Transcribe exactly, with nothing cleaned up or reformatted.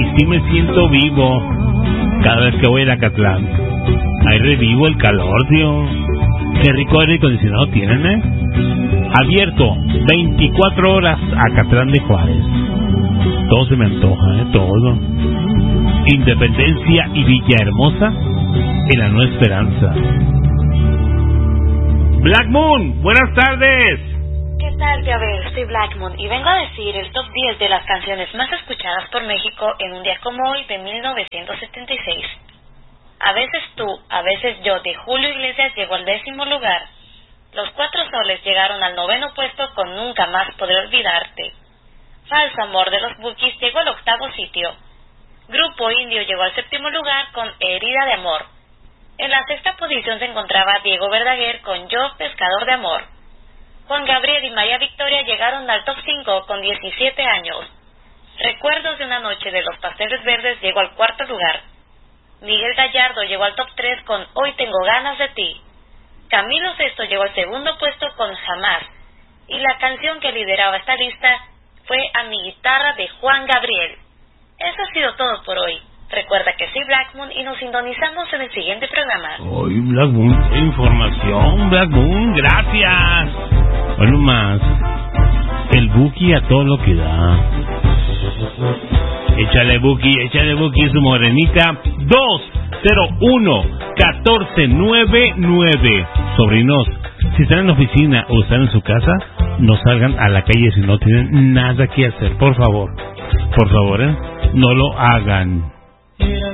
sí me siento vivo cada vez que voy a Acatlán. Ahí revivo el calor, tío. Qué rico aire acondicionado tienen, ¿eh? Abierto veinticuatro horas Acatlán de Juárez. Todo se me antoja, ¿eh? Todo. Independencia y Villahermosa en la Nueva Esperanza. Black Moon, buenas tardes. ¿Qué tal, Gabriel? Soy Black Moon y vengo a decir el top diez de las canciones más escuchadas por México en un día como hoy de mil novecientos setenta y seis. A veces tú, a veces yo, de Julio Iglesias llegó al décimo lugar. Los Cuatro Soles llegaron al noveno puesto con Nunca Más Podré Olvidarte. Falso Amor de los Bukis llegó al octavo sitio. Grupo Indio llegó al séptimo lugar con Herida de Amor. En la sexta posición se encontraba Diego Verdaguer con Yo, Pescador de Amor. Juan Gabriel y María Victoria llegaron al top cinco con diecisiete años. Recuerdos de una noche de los Pasteles Verdes llegó al cuarto lugar. Miguel Gallardo llegó al top tres con Hoy tengo ganas de ti. Camilo Sesto llegó al segundo puesto con Jamás. Y la canción que lideraba esta lista fue A mi guitarra de Juan Gabriel. Eso ha sido todo por hoy. Recuerda que soy Black Moon y nos sintonizamos en el siguiente programa. Hoy Black Moon, información, Black Moon, gracias. Bueno, más. El Buki a todo lo que da. Échale Buki, échale Buki, su morenita. dos cero uno uno cuatro nueve nueve. Sobrinos, si están en la oficina o están en su casa, no salgan a la calle si no tienen nada que hacer. Por favor, por favor, ¿eh? No lo hagan.